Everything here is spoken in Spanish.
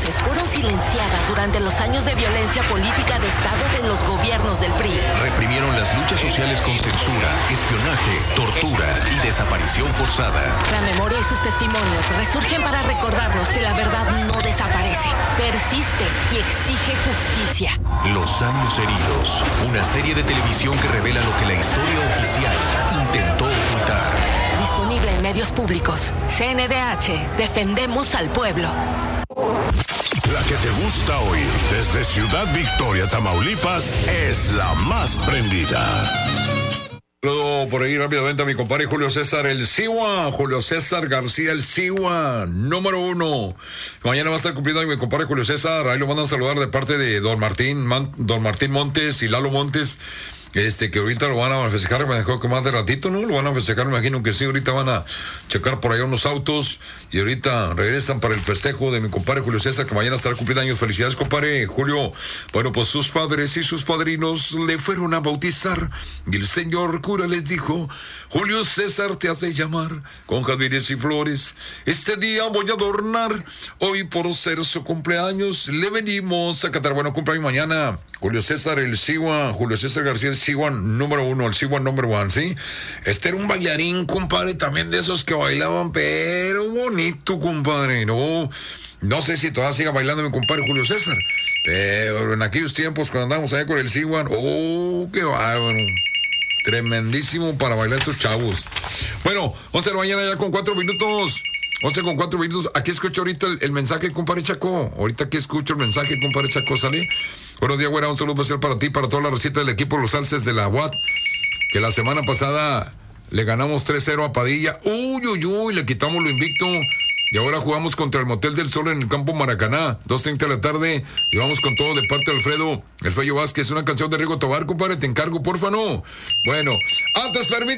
voces fueron silenciadas durante los años de violencia política de Estado de los gobiernos del PRI. Reprimieron las luchas sociales con censura, espionaje, tortura y desaparición forzada. La memoria y sus testimonios resurgen para recordarnos que la verdad no desaparece, persiste y exige justicia. Los años heridos, una serie de televisión que revela lo que la historia oficial intentó ocultar. Disponible en medios públicos. CNDH, defendemos al pueblo. La que te gusta oír desde Ciudad Victoria, Tamaulipas, es la más prendida. Saludo por ahí rápidamente a mi compadre Julio César el Siwa, Julio César García el Siwa, número 1. Mañana va a estar cumpliendo mi compadre Julio César. Ahí lo mandan a saludar de parte de Don Martín Montes y Lalo Montes. Que ahorita lo van a festejar, me dejó que más de ratito, ¿no? Lo van a festejar, me imagino que sí, ahorita van a checar por allá unos autos y ahorita regresan para el festejo de mi compadre Julio César, que mañana estará cumpliendo años. Felicidades, compadre Julio. Bueno, pues sus padres y sus padrinos le fueron a bautizar y el señor cura les dijo: Julio César te hace llamar con jazmines y flores. Este día voy a adornar, hoy por ser su cumpleaños le venimos a cantar. Bueno, cumpleaños mañana Julio César el Siwa, Julio César García el Siwa número 1, el Siwa number 1, ¿sí? Era un bailarín, compadre, también de esos que bailaban, pero bonito, compadre, no sé si todavía siga bailando mi compadre Julio César, pero en aquellos tiempos cuando andábamos allá con el Siwa, qué bárbaro. Tremendísimo para bailar estos chavos. Bueno, 11 de la mañana ya con 4 minutos. 11 con 4 minutos. Aquí escucho ahorita el mensaje, compadre Chaco. Ahorita aquí escucho el mensaje, compadre Chaco, ¿sale? Buenos días, güera. Un saludo especial para ti, para toda la receta del equipo Los Alces de la UAT, que la semana pasada le ganamos 3-0 a Padilla. Le quitamos lo invicto. Y ahora jugamos contra el Motel del Sol en el campo Maracaná, 2:30 de la tarde. Y vamos con todo de parte de Alfredo, el Fello Vázquez. Una canción de Rigo Tobar, compadre. Te encargo, porfa, no. Bueno, antes permíteme.